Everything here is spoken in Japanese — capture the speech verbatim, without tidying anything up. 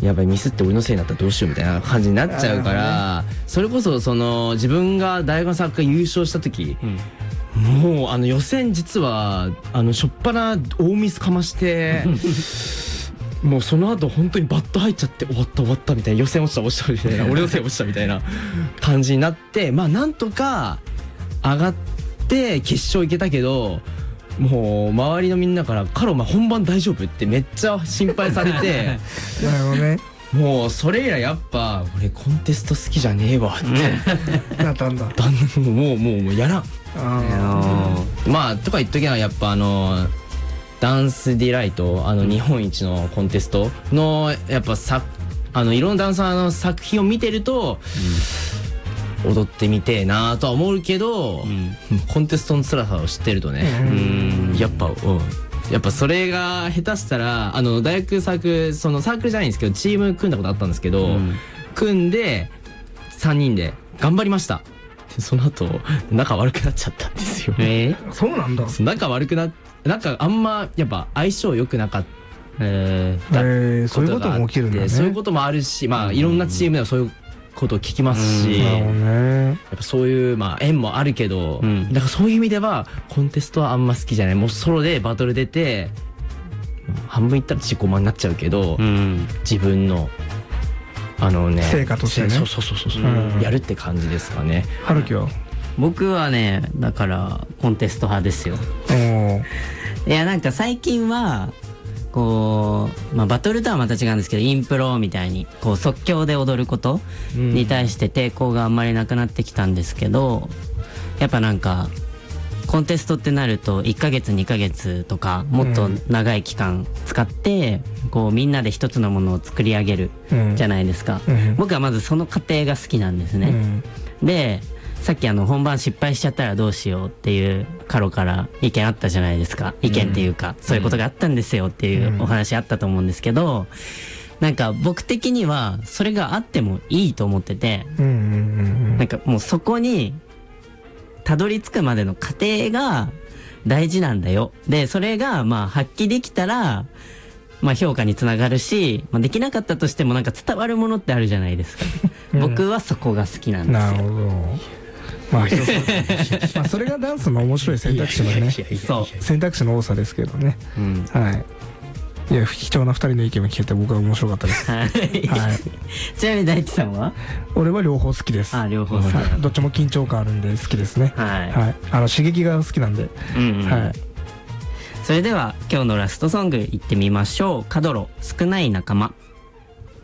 やばいミスって俺のせいになったらどうしようみたいな感じになっちゃうから、ね、それこそその自分が大学のサッカー優勝した時、うん、もうあの予選実はあのしょっぱな大ミスかましてもうその後本当にバット入っちゃって終わった終わったみたいな、予選落ちた落ちたみたいな俺のせい落ちたみたいな感じになって、まあなんとか上がって決勝行けたけど、もう周りのみんなから「カロお前本番大丈夫?」ってめっちゃ心配されてなるほどね。 もうそれ以来やっぱ俺コンテスト好きじゃねえわってなったんだ。 だんだんもうもうもうやらん。 あまあとか言っときな、やっぱあのダンスディライト、あの日本一のコンテストのやっぱさ、あのいろんなダンサーの作品を見てると、うん、踊ってみてえなとは思うけど、うん、コンテストの辛さを知ってるとね、うん、やっぱ、うん、やっぱそれが下手したらあの大学サークル、そのサークルじゃないんですけどチーム組んだことあったんですけど、うん、組んでさんにんで頑張りました。その後仲悪くなっちゃったんですよ。 えー、そうなんだ。 仲悪くなっなんかあんまやっぱ相性良くなかった、えーえー、そういうことも起きるんだね。 そういうこともあるし、まあいろんなチームではそういうことを聞きますし、やっぱそういうまあ縁もあるけど、うん、だからそういう意味ではコンテストはあんま好きじゃない。もうソロでバトル出て半分いったら自己満になっちゃうけど、うん、自分のあのね成果としてね、 そうそうそうそう、うん、やるって感じですかね。 春樹は？ 僕はね、だからコンテスト派ですよ。いやなんか最近はこう、まあ、バトルとはまた違うんですけど、インプロみたいにこう即興で踊ることに対して抵抗があんまりなくなってきたんですけど、やっぱなんかコンテストってなるといっかげつにかげつとかもっと長い期間使ってこうみんなで一つのものを作り上げるじゃないですか、うん、僕はまずその過程が好きなんですね、うん、でさっきあの本番失敗しちゃったらどうしようっていうカロから意見あったじゃないですか。意見っていうか、うん、そういうことがあったんですよっていうお話あったと思うんですけど、なんか僕的にはそれがあってもいいと思ってて、なんかもうそこにたどり着くまでの過程が大事なんだよ。でそれがまあ発揮できたらまあ評価につながるし、まあ、できなかったとしてもなんか伝わるものってあるじゃないですか、うん、僕はそこが好きなんですよ。 なるほど。まあ、まあそれがダンスの面白い選択肢のね、そう選択肢の多さですけどね、うん、はい。いや貴重なふたりの意見を聞けて僕は面白かったです、はい、はい、 ちなみに大地さんは？ 俺は両方好きです。 あ、両方好き、はい、 どっちも緊張感あるんで好きですね、はい、はい、あの刺激が好きなんで、うんうん、はい。 それでは今日のラストソングいってみましょう。カドロ少ない仲間。